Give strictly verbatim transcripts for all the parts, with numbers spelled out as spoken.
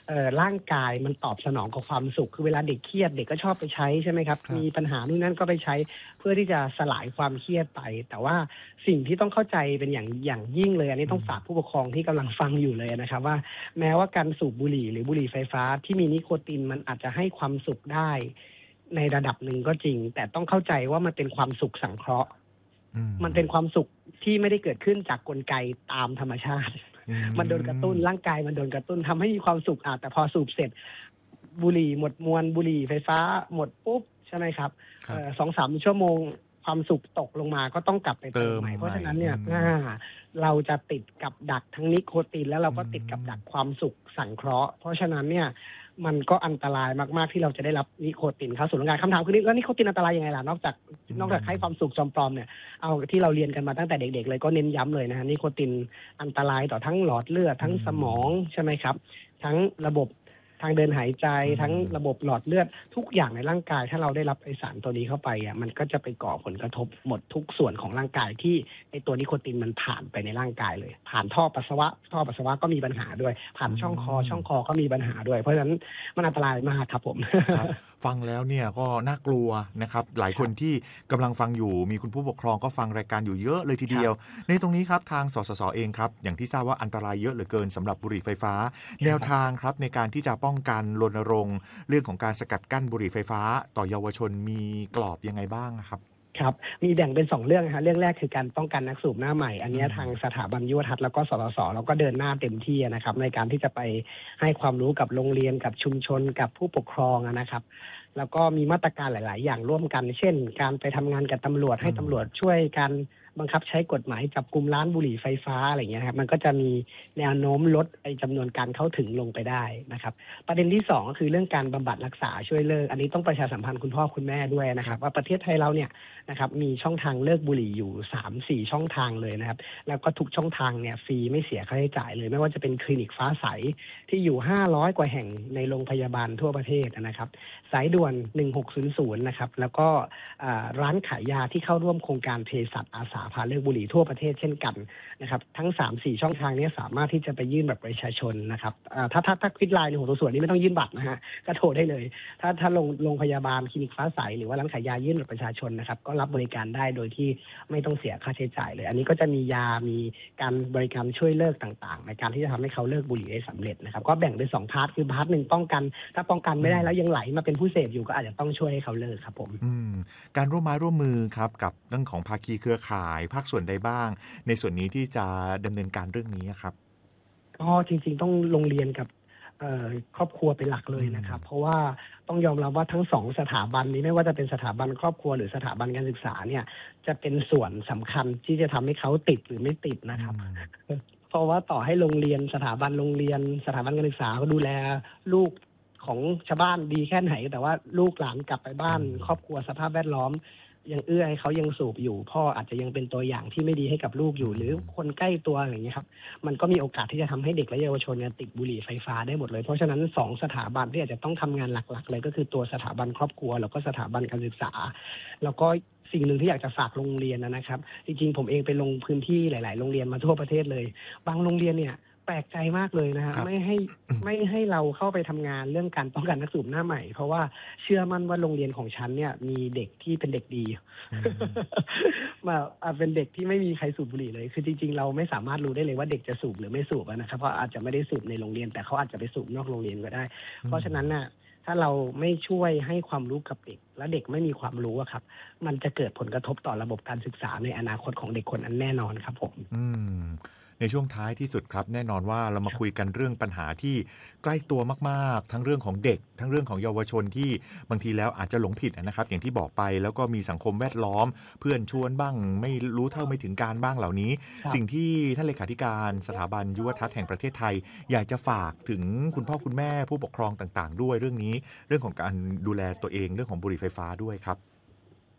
เอ่อร่างกายมันตอบสนองกับความสุขคือเวลาเด็กเครียดเด็กก็ชอบไปใช้ใช่ไหมครับครับมีปัญหานู่นนั่นก็ไปใช้เพื่อที่จะสลายความเครียดไปแต่ว่าสิ่งที่ต้องเข้าใจเป็นอย่างอย่างยิ่งเลยอันนี้อืมต้องฝากผู้ปกครองที่กำลังฟังอยู่เลยนะครับว่าแม้ว่าการสูบบุหรี่หรือบุหรี่ไฟฟ้าที่มีนิโคตินมันอาจจะให้ความสุขได้ในระดับหนึ่งก็จริงแต่ต้องเข้าใจว่ามันเป็นความสุขสังเคราะห์อืมมันเป็นความสุขที่ไม่ได้เกิดขึ้นจากกลไกตามธรรมชาติอืมันโดนกระตุ้นมร่างกายมันโดนกระตุ้นทำให้มีความสุขอ่ะแต่พอสูบเสร็จบุหรี่หมดมวลบุหรี่ไฟฟ้าหมดปุ๊บใช่ไหมครับเอ่ครับอสองสามชั่วโมงความสุขตกลงมาก็ต้องกลับไปเติเติมใหม่เพราะมใหม่ฉะนั้นเนี่ยอือ่ามเราจะติดกับดักทั้งนิโคตินแล้วเราอืก็ติดกับมดักความสุขสังเคราะห์เพราะฉะนั้นเนี่ยมันก็อันตรายมากๆที่เราจะได้รับนิโคตินเข้าสู่ร่างกายคำถามคือนี่แล้วนิโคตินอันตรายยังไงล่ะนอกจากอืนอกจากให้ความมสุขจอมปลอมเนี่ย เอาที่เราเรียนกันมาตั้งแต่เด็กๆเลยก็เน้นย้ำเลยนะฮะนิโคตินอันตรายต่อทั้งหลอดเลือดอืทั้งสมอมงใช่ไหมครับทั้งระบบทางเดินหายใจอืทั้งมระบบหลอดเลือดทุกอย่างในร่างกายถ้าเราได้รับไอสารตัวนี้เข้าไปอ่ะมันก็จะไปก่อผลกระทบหมดทุกส่วนของร่างกายที่ไอตัวนิโคตินมันผ่านไปในร่างกายเลยผ่านท่อปัสสาวะท่อปัสสาวะก็มีปัญหาด้วยผ่านอืช่องคอมช่องคอก็มีปัญหาด้วยเพราะฉะนั้นมันอันตรายมากครับผมครับฟังแล้วเนี่ยก็น่ากลัวนะครับหลายครับคนที่กำลังฟังอยู่มีคุณผู้ปกครองก็ฟังรายการอยู่เยอะเลยทีเดียวครับในตรงนี้ครับทางสสสเองครับอย่างที่ทราบว่าอันตรายเยอะเหลือเกินสำหรับบุหรี่ไฟฟ้าแนวครับทางครับในการที่จะป้องกันรณรงค์เรื่องของการสกัดกั้นบุหรี่ไฟฟ้าต่อเยาวชนมีกรอบยังไงบ้างครับครับมีแบ่งเป็นสองเรื่องนะครับเรื่องแรกคือการป้องกันนักสูบหน้าใหม่อันอืนี้มทางสถาบันยุวทัศน์แล้วก็สสสเราก็เดินหน้าเต็มที่นะครับในการที่จะไปให้ความรู้กับโรงเรียนกับชุมชนกับผู้ปกครองนะครับแล้วก็มีมาตรการหลายๆอย่างร่วมกันเช่นการไปทำงานกับตำรวจอืให้มตำรวจช่วยกันบังคับใช้กฎหมายจับกลุ่มร้านบุหรี่ไฟฟ้าอะไรอย่างเงี้ยครับมันก็จะมีแนวโน้มลดไอ้จำนวนการเข้าถึงลงไปได้นะครับประเด็นที่สองก็คือเรื่องการบำบัดรักษาช่วยเลิกอันนี้ต้องประชาสัมพันธ์คุณพ่อคุณแม่ด้วยนะครับครับว่าประเทศไทยเราเนี่ย นะครับมีช่องทางเลิกบุหรี่อยู่ สามถึงสี่ ช่องทางเลยนะครับแล้วก็ทุกช่องทางเนี่ยฟรีไม่เสียค่าใช้จ่ายเลยไม่ว่าจะเป็นคลินิกฟ้าใสที่อยู่ห้าร้อยกว่าแห่งในโรงพยาบาลทั่วประเทศนะครับสายด่วนหนึ่งหกศูนย์ศูนย์นะครับแล้วก็อ่าร้านขายยาที่เข้าร่วมโครงการเภสัชอาสาพาเลิกบุหรี่ทั่วประเทศเช่นกันนะครับทั้ง สามถึงสี่ ช่องทางเนี้สามารถที่จะไปยื่นบัตรประชาชนนะครับอ่าถ้าถ้าถ้าคลิกไลน์หนึ่งหกศูนย์ศูนย์นี่ไม่ต้องยื่นบัตรนะฮะก็โทรได้เลยถ้าถ้าโรงโรงพยาบาลคลินิกฟ้าใสหรือว่าร้านขายยายื่นบัตรประชาชนนะครับก็รับบริการได้โดยที่ไม่ต้องเสียค่าใช้จ่ายเลยอันนี้ก็จะมียามีการบริการช่วยเลิกต่างๆในการที่จะทำให้เขาเลิกบุหรี่ได้สำเร็จนะครับก็แบ่งเป็นสองพาร์ทคือพาร์ทหนึ่งป้องกันถ้าป้องกันอืไม่ได้มแล้วยังไหลมาเป็นผู้เสพอยู่ก็อาจจะต้องช่วยให้เขาเลิกครับผมอืมการร่วมไม้ร่วมมือครับกับเรื่องของภาคีเครือข่ายภาคส่วนใดบ้างในส่วนนี้ที่จะดำเนินการเรื่องนี้อะครับก็จริงๆต้องโรงเรียนกับเอ่อครอบครัวเป็นหลักเลอืมยนะครับเพราะว่าต้องยอมรับว่าทั้งสองสถาบันนี้ไม่ว่าจะเป็นสถาบันครอบครัวหรือสถาบันการศึกษาเนี่ยจะเป็นส่วนสำคัญที่จะทำให้เขาติดหรือไม่ติดอืนะครับมเพราะว่าต่อให้โรงเรียนสถาบันโรงเรียนสถาบันการศึกษาเขาดูแลลูกของชาวบ้านดีแค่ไหนแต่ว่าลูกหลานกลับไปบ้านอืมครอบครัวสภาพแวดล้อมยังเอื้อให้เขายังสูบอยู่พ่ออาจจะยังเป็นตัวอย่างที่ไม่ดีให้กับลูกออืยู่หรือมคนใกล้ตัวอะไรอย่างเงี้ยครับมันก็มีโอกาสที่จะทำให้เด็กและเยาวชนเนี่ยติดบุหรี่ไฟฟ้าได้หมดเลยเพราะฉะนั้นสองสถาบันที่อาจจะต้องทำงานหลักๆเลยก็คือตัวสถาบันครอบครัวแล้วก็สถาบันการศึกษาแล้วก็สิ่งหนึ่งที่อยากจะฝากโรงเรียนนะครับจริงๆผมเองไปลงพื้นที่หลายๆโรงเรียนมาทั่วประเทศเลยบางโรงเรียนเนี่ยแปลกใจมากเลยนะฮะครับไม่ให้ไม่ให้เราเข้าไปทำงานเรื่องการป้องกันนักสูบหน้าใหม่เพราะว่าเชื่อมั่นว่าโรงเรียนของฉันเนี่ยมีเด็กที่เป็นเด็กดีอืมมาอ่าเป็นเด็กที่ไม่มีใครสูบบุหรี่เลยคือจริงๆเราไม่สามารถรู้ได้เลยว่าเด็กจะสูบหรือไม่สูบอะนะครับเพราะอาจจะไม่ได้สูบในโรงเรียนแต่เขาอาจจะไปสูบนอกโรงเรียนก็ได้เพราะฉะนั้นน่ะถ้าเราไม่ช่วยให้ความรู้กับเด็กและเด็กไม่มีความรู้อะครับมันจะเกิดผลกระทบต่อระบบการศึกษาในอนาคตของเด็กคนนั้นแน่นอนครับผมอืมในช่วงท้ายที่สุดครับแน่นอนว่าเรามาคุยกันเรื่องปัญหาที่ใกล้ตัวมากๆทั้งเรื่องของเด็กทั้งเรื่องของเยาวชนที่บางทีแล้วอาจจะหลงผิดนะครับอย่างที่บอกไปแล้วก็มีสังคมแวดล้อมเพื่อนชวนบ้างไม่รู้เท่าไม่ถึงการบ้างเหล่านี้ครับสิ่งที่ท่านเลขาธิการสถาบันยุวทัศน์แห่งประเทศไทยอยากจะฝากถึงคุณพ่อคุณแม่ผู้ปกครองต่างๆด้วยเรื่องนี้เรื่องของการดูแลตัวเองเรื่องของบุหรี่ไฟฟ้าด้วยครับ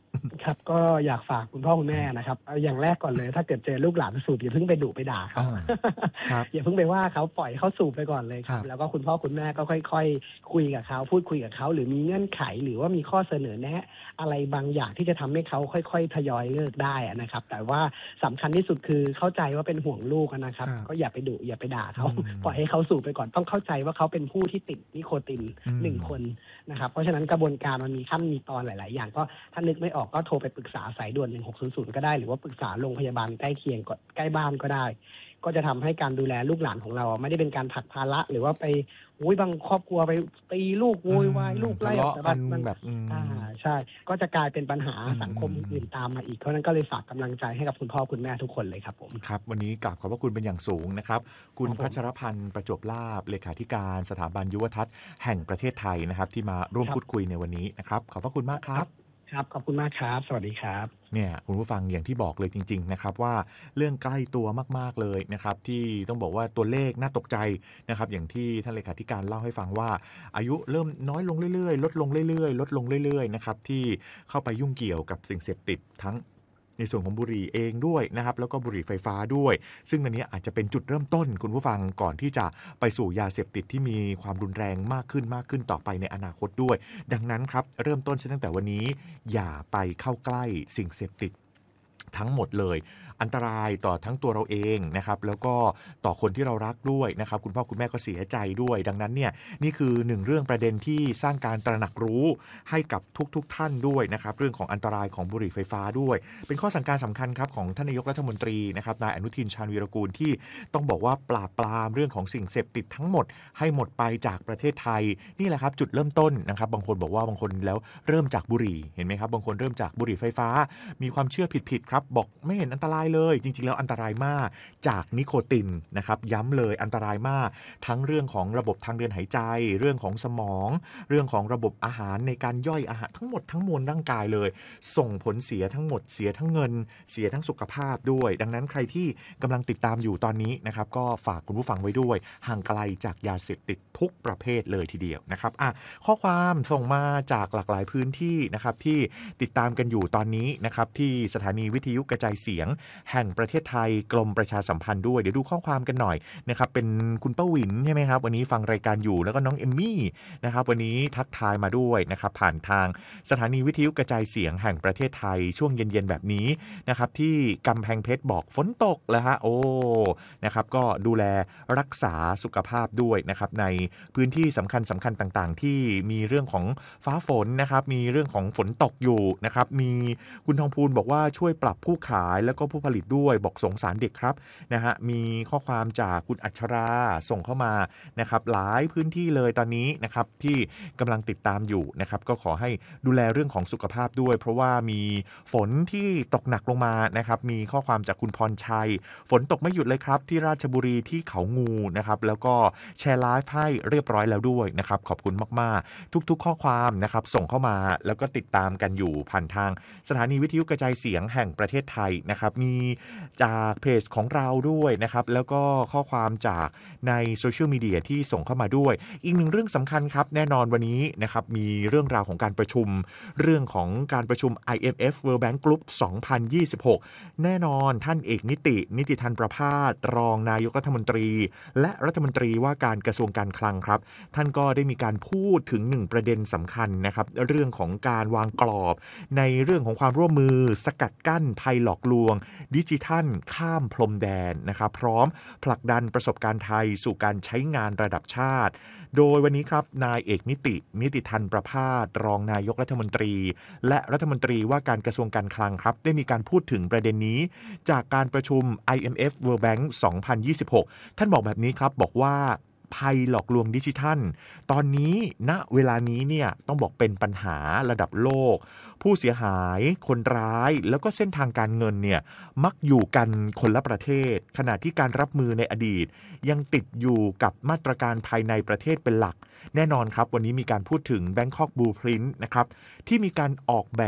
ครับก็อยากฝากคุณพ่อคุณแม่นะครับเอาอย่างแรกก่อนเลยถ้าเกิดเจอลูกหลานสูบอย่าเพิ่งไปดุไปด่าเขาอาครับอย่าเพิ่งไปว่าเขาปล่อยเขาสูบไปก่อนเลยคครัรับบแล้วก็คุณพ่อคุณแม่ก็ค่อยๆคุยกับเขาพูดคุยกับเขาหรือมีเงื่อนไขหรือว่ามีข้อเสนอแนะอะไรบางอย่างที่จะทำให้เขาค่อยๆทยอยเลิกได้อะนะครับแต่ว่าสำคัญที่สุดคือเข้าใจว่าเป็นห่วงลูกอะนะครัครับบก็อย่าไปดุอย่าไปด่าอืเขามปล่อยให้เขาสูบไปก่อนต้องเข้าใจว่าเขาเป็นผู้ที่ติดนิโคตินอืหนึ่งมคนนะครับเพราะฉะนั้นกระบวนการมันมีขั้นมีตอนหลายๆอย่างก็ถ้านึกไม่ออกก็โทรไปปรึกษาสายด่วนหนึ่งหกศูนย์ศูนย์ก็ได้หรือว่าปรึกษาโรงพยาบาลใกล้เคียงก็ใกล้บ้านก็ได้ก็จะทำให้การดูแลลูกหลานของเราไม่ได้เป็นการผลักภาระหรือว่าไปอุ๊ยบางครอบครัวไปตีลูกอืโวยวายมลูกไล่ออกทะเลาะกันจากบ้านมันแบบอือามใช่ก็จะกลายเป็นปัญหาอืสังคมมอื่นๆๆๆตามมาอีกเพราะฉะนั้นก็เลยฝากกำลังใจให้กับคุณพ่อคุณแม่ทุกคนเลยครับผมครับวันนี้กราบขอบพระคุณเป็นอย่างสูงนะครับคุครับผมณพัชรพันธ์ประจวบลาภเลขาธิการสถาบันยุวทัศน์แห่งประเทศไทยนะครับที่มาร่วมครับพูดคุยในวันนี้นะครับขอบพระคุณมากคครับรับครับขอบคุณมากครับสวัสดีครับเนี่ยคุณผู้ฟังอย่างที่บอกเลยจริงๆนะครับว่าเรื่องใกล้ตัวมากๆเลยนะครับที่ต้องบอกว่าตัวเลขน่าตกใจนะครับอย่างที่ท่านเลขาธิการเล่าให้ฟังว่าอายุเริ่มน้อยลงเรื่อยๆลดลงเรื่อยๆลดลงเรื่อยๆนะครับที่เข้าไปยุ่งเกี่ยวกับสิ่งเสพติดทั้งในส่วนของบุหรี่เองด้วยนะครับแล้วก็บุหรี่ไฟฟ้าด้วยซึ่งอันนี้อาจจะเป็นจุดเริ่มต้นคุณผู้ฟังก่อนที่จะไปสู่ยาเสพติดที่มีความรุนแรงมากขึ้นมากขึ้นต่อไปในอนาคตด้วยดังนั้นครับเริ่มต้นตั้งแต่วันนี้อย่าไปเข้าใกล้สิ่งเสพติดทั้งหมดเลยอันตรายต่อทั้งตัวเราเองนะครับแล้วก็ต่อคนที่เรารักด้วยนะครับคุณพ่อคุณแม่ก็เสียใจด้วยดังนั้นเนี่ยนี่คือหนึ่งเรื่องประเด็นที่สร้างการตระหนักรู้ให้กับทุกๆ ท่านด้วยนะครับเรื่องของอันตรายของบุหรี่ไฟฟ้าด้วยเป็นข้อสั่งการสำคัญครับของท่านนายกรัฐมนตรีนะครับนายอนุทินชาญวีรกูลที่ต้องบอกว่าปราบปรามเรื่องของสิ่งเสพติดทั้งหมดให้หมดไปจากประเทศไทยนี่แหละครับจุดเริ่มต้นนะครับบางคนบอกว่าบางคนแล้วเริ่มจากบุหรี่เห็นไหมครับบางคนเริ่มจากบุหรี่ไฟฟ้ามีความเชื่อผิดๆครับบอกไม่เห็นอันตรายเลยจริงๆแล้วอันตรายมากจากนิโคตินนะครับย้ำเลยอันตรายมากทั้งเรื่องของระบบทางเดินหายใจเรื่องของสมองเรื่องของระบบอาหารในการย่อยอาหารทั้งหมดทั้งมวลร่างกายเลยส่งผลเสียทั้งหมดเสียทั้งเงินเสียทั้งสุขภาพด้วยดังนั้นใครที่กำลังติดตามอยู่ตอนนี้นะครับก็ฝากคุณผู้ฟังไว้ด้วยห่างไกลจากยาเสพติดทุกประเภทเลยทีเดียวนะครับอ่ะข้อความส่งมาจากหลากหลายพื้นที่นะครับที่ติดตามกันอยู่ตอนนี้นะครับที่สถานีวิทยุกระจายเสียงแห่งประเทศไทยกรมประชาสัมพันธ์ด้วยเดี๋ยวดูข้อความกันหน่อยนะครับเป็นคุณป้าหวินใช่ไหมครับวันนี้ฟังรายการอยู่แล้วก็น้องเอมมี่นะครับวันนี้ทักทายมาด้วยนะครับผ่านทางสถานีวิทยุกระจายเสียงแห่งประเทศไทยช่วงเย็นๆแบบนี้นะครับที่กำแพงเพชรบอกฝนตกแล้วฮะโอ้นะครับก็ดูแลรักษาสุขภาพด้วยนะครับในพื้นที่สำคัญสำคัญต่างๆที่มีเรื่องของฟ้าฝนนะครับมีเรื่องของฝนตกอยู่นะครับมีคุณทองพูนบอกว่าช่วยปรับผู้ขายแล้วก็ผู้ผลิตด้วยบอกสงสารเด็กครับนะฮะมีข้อความจากคุณอัชราส่งเข้ามานะครับหลายพื้นที่เลยตอนนี้นะครับที่กำลังติดตามอยู่นะครับก็ขอให้ดูแลเรื่องของสุขภาพด้วยเพราะว่ามีฝนที่ตกหนักลงมานะครับมีข้อความจากคุณพรชัยฝนตกไม่หยุดเลยครับที่ราชบุรีที่เขางูนะครับแล้วก็แชร์ไลฟ์ให้เรียบร้อยแล้วด้วยนะครับขอบคุณมากๆทุกๆข้อความนะครับส่งเข้ามาแล้วก็ติดตามกันอยู่ผ่านทางสถานีวิทยุกระจายเสียงแห่งประเทศไทยนะครับมีจากเพจของเราด้วยนะครับแล้วก็ข้อความจากในโซเชียลมีเดียที่ส่งเข้ามาด้วยอีกหนึ่งเรื่องสำคัญครับแน่นอนวันนี้นะครับมีเรื่องราวของการประชุมเรื่องของการประชุม ไอ เอ็ม เอฟ World Bank Group สองพันยี่สิบหกแน่นอนท่านเอกนิตินิติธันประภาสรองนายกรัฐมนตรีและรัฐมนตรีว่าการกระทรวงการคลังครับท่านก็ได้มีการพูดถึงหนึ่งประเด็นสำคัญนะครับเรื่องของการวางกรอบในเรื่องของความร่วมมือสกัดกั้นภัยหลอกลวงดิจิทัลข้ามพรมแดนนะครับพร้อมผลักดันประสบการณ์ไทยสู่การใช้งานระดับชาติโดยวันนี้ครับนายเอกนิตินิติธันประภาสรองนายกรัฐมนตรีและรัฐมนตรีว่าการกระทรวงการคลังครับได้มีการพูดถึงประเด็นนี้จากการประชุม ไอ เอ็ม เอฟ World Bank สองพันยี่สิบหกท่านบอกแบบนี้ครับบอกว่าภัยหลอกลวงดิจิทัลตอนนี้ณเวลานี้เนี่ยต้องบอกเป็นปัญหาระดับโลกผู้เสียหายคนร้ายแล้วก็เส้นทางการเงินเนี่ยมักอยู่กันคนละประเทศขณะที่การรับมือในอดีตยังติดอยู่กับมาตรการภายในประเทศเป็นหลักแน่นอนครับวันนี้มีการพูดถึง Bangkok Blueprint นะครับที่มีการออกแบบ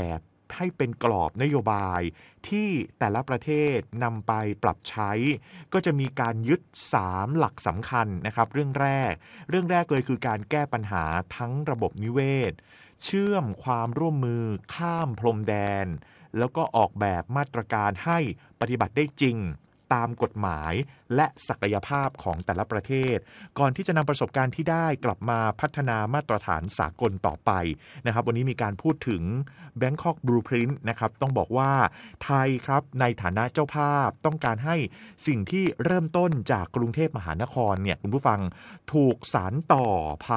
ให้เป็นกรอบนโยบายที่แต่ละประเทศนำไปปรับใช้ ก็จะมีการยึดสามหลักสำคัญนะครับเรื่องแรกเรื่องแรกเลยคือการแก้ปัญหาทั้งระบบนิเวศเชื่อมความร่วมมือข้ามพรมแดนแล้วก็ออกแบบมาตรการให้ปฏิบัติได้จริงตามกฎหมายและศักยภาพของแต่ละประเทศก่อนที่จะนำประสบการณ์ที่ได้กลับมาพัฒนามาตรฐานสากลต่อไปนะครับวันนี้มีการพูดถึง Bangkok Blueprint นะครับต้องบอกว่าไทยครับในฐานะเจ้าภาพต้องการให้สิ่งที่เริ่มต้นจากกรุงเทพมหานครเนี่ยคุณผู้ฟังถูกสานต่อผ่าน